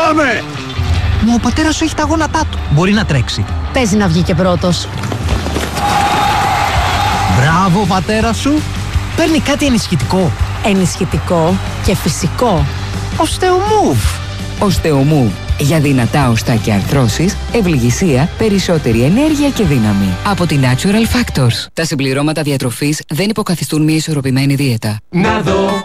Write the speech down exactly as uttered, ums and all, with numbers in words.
Πάμε! Μα ο πατέρας σου έχει τα γόνατά του. Μπορεί να τρέξει. Παίζει να βγει και πρώτος. Μπράβο, πατέρα σου. Παίρνει κάτι ενισχυτικό. Ενισχυτικό και φυσικό. Οστεομούβ. Οστεομούβ. Για δυνατά οστά και αρθρώσεις, ευληγησία, περισσότερη ενέργεια και δύναμη. Από τη Natural Factors. Τα συμπληρώματα διατροφής δεν υποκαθιστούν μια ισορροπημένη δίαιτα. Να δω.